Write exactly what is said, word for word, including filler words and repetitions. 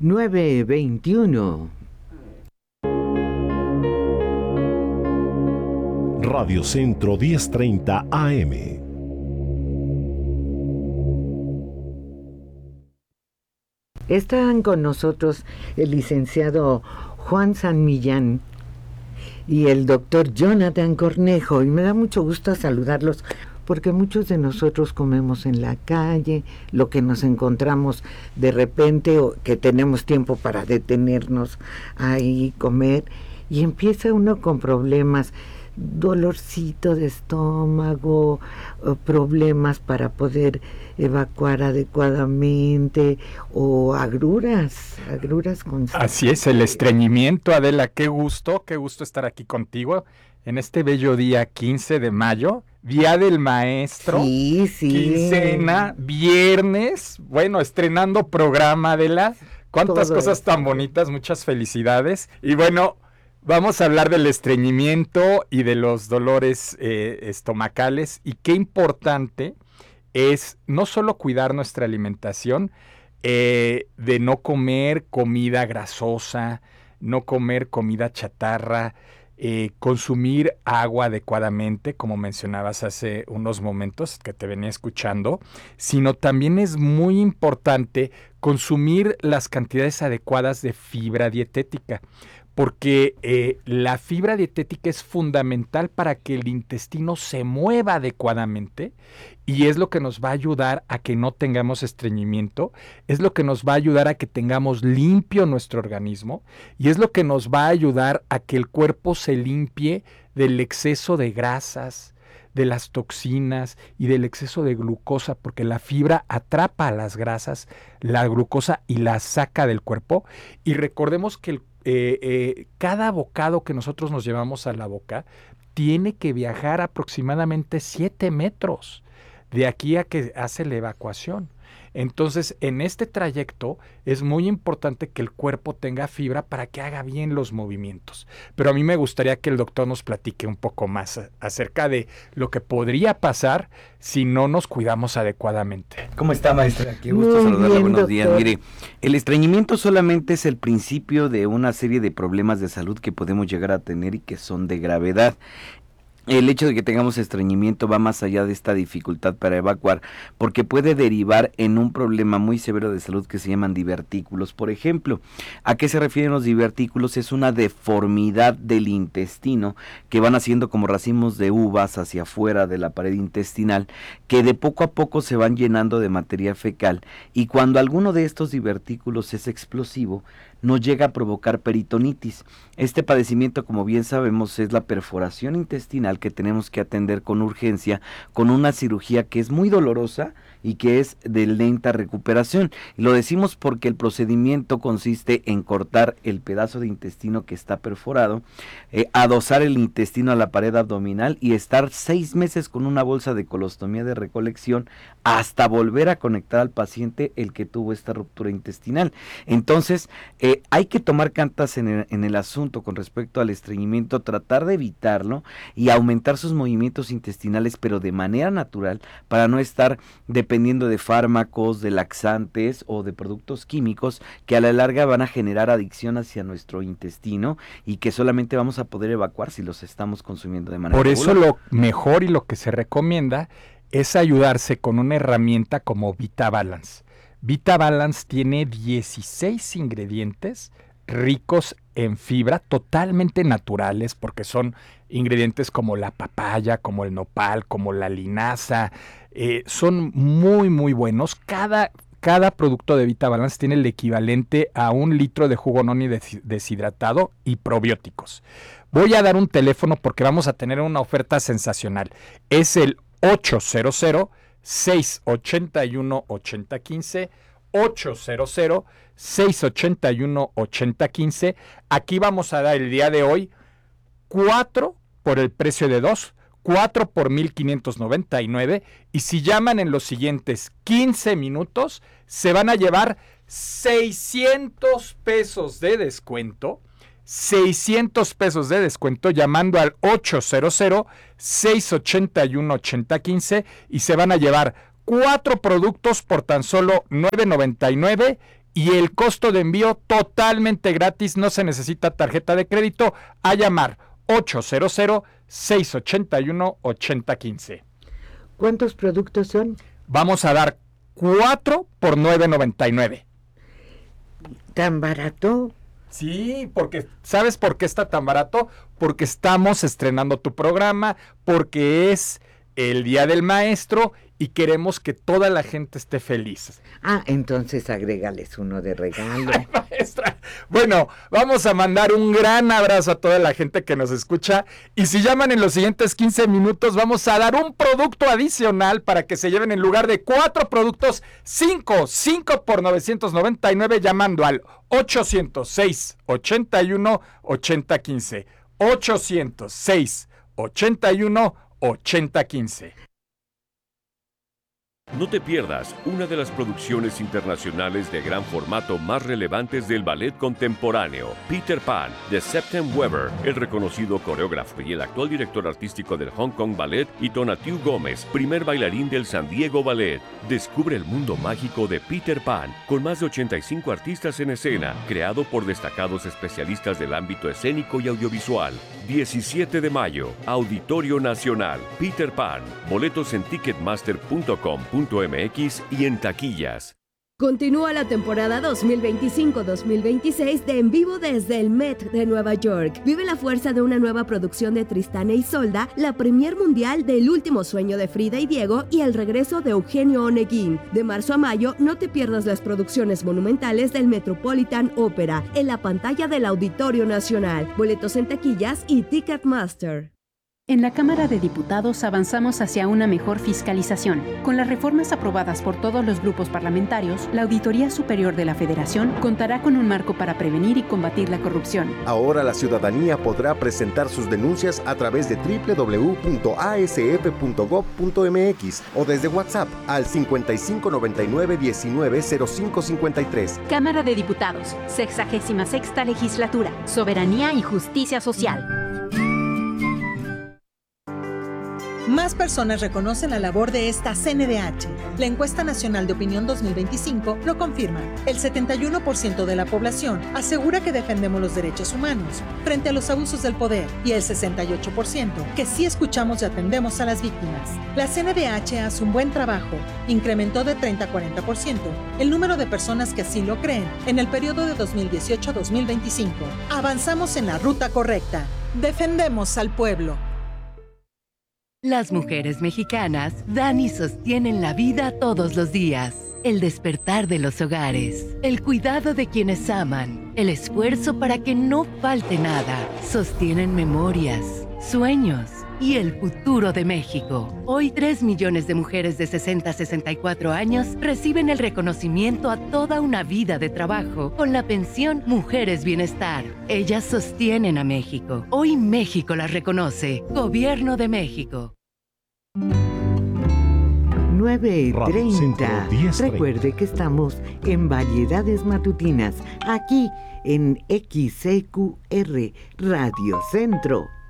nueve veintiuno. Radio Centro diez treinta A M. Están con nosotros el licenciado Juan San Millán y el doctor Jonathan Cornejo, y me da mucho gusto saludarlos porque muchos de nosotros comemos en la calle, lo que nos encontramos de repente o que tenemos tiempo para detenernos ahí comer, y empieza uno con problemas, dolorcito de estómago, problemas para poder evacuar adecuadamente o agruras, agruras constantes. Así es, el estreñimiento, Adela, qué gusto, qué gusto estar aquí contigo en este bello día quince de mayo, Día del Maestro, sí, sí. Quincena, viernes, bueno, estrenando programa, Adela, cuántas Todo cosas eso. tan bonitas, muchas felicidades, y bueno, vamos a hablar del estreñimiento y de los dolores eh, estomacales, y qué importante es no solo cuidar nuestra alimentación, eh, de no comer comida grasosa, no comer comida chatarra, eh, consumir agua adecuadamente, como mencionabas hace unos momentos que te venía escuchando, sino también es muy importante consumir las cantidades adecuadas de fibra dietética, porque eh, la fibra dietética es fundamental para que el intestino se mueva adecuadamente y es lo que nos va a ayudar a que no tengamos estreñimiento, es lo que nos va a ayudar a que tengamos limpio nuestro organismo y es lo que nos va a ayudar a que el cuerpo se limpie del exceso de grasas, de las toxinas y del exceso de glucosa, porque la fibra atrapa a las grasas, la glucosa, y la saca del cuerpo. Y recordemos que el Eh, eh, cada bocado que nosotros nos llevamos a la boca tiene que viajar aproximadamente siete metros de aquí a que hace la evacuación. Entonces, en este trayecto es muy importante que el cuerpo tenga fibra para que haga bien los movimientos. Pero a mí me gustaría que el doctor nos platique un poco más a, acerca de lo que podría pasar si no nos cuidamos adecuadamente. ¿Cómo está, maestra? Qué gusto Muy saludarla. bien, Buenos doctor. días. Mire, el estreñimiento solamente es el principio de una serie de problemas de salud que podemos llegar a tener y que son de gravedad. El hecho de que tengamos estreñimiento va más allá de esta dificultad para evacuar, porque puede derivar en un problema muy severo de salud que se llaman divertículos. Por ejemplo, ¿a qué se refieren los divertículos? Es una deformidad del intestino que van haciendo como racimos de uvas hacia afuera de la pared intestinal, que de poco a poco se van llenando de materia fecal, y cuando alguno de estos divertículos es explosivo, nos llega a provocar peritonitis. Este padecimiento, como bien sabemos, es la perforación intestinal que tenemos que atender con urgencia, con una cirugía que es muy dolorosa y que es de lenta recuperación. Y lo decimos porque el procedimiento consiste en cortar el pedazo de intestino que está perforado, eh, adosar el intestino a la pared abdominal y estar seis meses con una bolsa de colostomía de recolección hasta volver a conectar al paciente el que tuvo esta ruptura intestinal. Entonces, eh, hay que tomar cartas en el, en el asunto con respecto al estreñimiento, tratar de evitarlo y aumentar sus movimientos intestinales, pero de manera natural, para no estar dependiendo de fármacos, de laxantes o de productos químicos que a la larga van a generar adicción hacia nuestro intestino y que solamente vamos a poder evacuar si los estamos consumiendo de manera Por eso regular. lo mejor y lo que se recomienda es ayudarse con una herramienta como Vita Balance. Vita Balance tiene dieciséis ingredientes ricos en fibra, totalmente naturales, porque son ingredientes como la papaya, como el nopal, como la linaza, eh, son muy muy buenos. Cada, cada producto de Vita Balance tiene el equivalente a un litro de jugo noni des- deshidratado y probióticos. Voy a dar un teléfono porque vamos a tener una oferta sensacional. Es el ochocientos, seiscientos ochenta y uno, ochenta quince, ochocientos, seiscientos ochenta y uno, ochenta quince. Aquí vamos a dar el día de hoy cuatro por el precio de dos, cuatro por mil quinientos noventa y nueve, y si llaman en los siguientes quince minutos se van a llevar seiscientos pesos de descuento, seiscientos pesos de descuento llamando al ochocientos, seiscientos ochenta y uno, ochenta quince, y se van a llevar cuatro productos por tan solo nueve noventa y nueve y el costo de envío totalmente gratis, no se necesita tarjeta de crédito. A llamar ochocientos, seiscientos ochenta y uno, ochenta quince. ¿Cuántos productos son? Vamos a dar cuatro por nueve noventa y nueve. ¿Tan barato? Sí, porque ¿sabes por qué está tan barato? Porque estamos estrenando tu programa, porque es el Día del Maestro y queremos que toda la gente esté feliz. Ah, entonces agrégales uno de regalo. Ay, maestra. Bueno, vamos a mandar un gran abrazo a toda la gente que nos escucha, y si llaman en los siguientes quince minutos vamos a dar un producto adicional para que se lleven, en lugar de cuatro productos, cinco, cinco por novecientos noventa y nueve, llamando al ochocientos, seiscientos ochenta y uno, ochenta quince. ochocientos, seiscientos ochenta y uno, ochenta quince. No te pierdas una de las producciones internacionales de gran formato más relevantes del ballet contemporáneo, Peter Pan, de Septem Weber, el reconocido coreógrafo y el actual director artístico del Hong Kong Ballet, y Tonatiuh Gómez, primer bailarín del San Diego Ballet. Descubre el mundo mágico de Peter Pan, con más de ochenta y cinco artistas en escena, creado por destacados especialistas del ámbito escénico y audiovisual. diecisiete de mayo, Auditorio Nacional, Peter Pan. Boletos en ticketmaster punto com punto m x y en taquillas. Continúa la temporada dos mil veinticinco dos mil veintiséis de En Vivo desde el Met de Nueva York. Vive la fuerza de una nueva producción de Tristán e Isolda, la premier mundial del Último Sueño de Frida y Diego y el regreso de Eugenio Oneguín. De marzo a mayo, no te pierdas las producciones monumentales del Metropolitan Opera en la pantalla del Auditorio Nacional. Boletos en taquillas y Ticketmaster. En la Cámara de Diputados avanzamos hacia una mejor fiscalización. Con las reformas aprobadas por todos los grupos parlamentarios, la Auditoría Superior de la Federación contará con un marco para prevenir y combatir la corrupción. Ahora la ciudadanía podrá presentar sus denuncias a través de doble u doble u doble u punto a s f punto gob punto m x o desde WhatsApp al cincuenta y cinco noventa y nueve diecinueve cero cinco cincuenta y tres. Cámara de Diputados, sexagésima sexta Legislatura, Soberanía y Justicia Social. Más personas reconocen la labor de esta C N D H. La Encuesta Nacional de Opinión dos mil veinticinco lo confirma. El setenta y uno por ciento de la población asegura que defendemos los derechos humanos frente a los abusos del poder, y el sesenta y ocho por ciento que sí escuchamos y atendemos a las víctimas. La C N D H hace un buen trabajo. Incrementó de treinta a cuarenta por ciento el número de personas que así lo creen en el periodo de dos mil dieciocho a dos mil veinticinco. Avanzamos en la ruta correcta. Defendemos al pueblo. Las mujeres mexicanas dan y sostienen la vida todos los días. El despertar de los hogares, el cuidado de quienes aman, el esfuerzo para que no falte nada. Sostienen memorias, sueños y el futuro de México. Hoy tres millones de mujeres de sesenta a sesenta y cuatro años reciben el reconocimiento a toda una vida de trabajo con la pensión Mujeres Bienestar. Ellas sostienen a México. Hoy México las reconoce. Gobierno de México. nueve y treinta. Recuerde que estamos en Variedades Matutinas, aquí en X C Q R Radio Centro.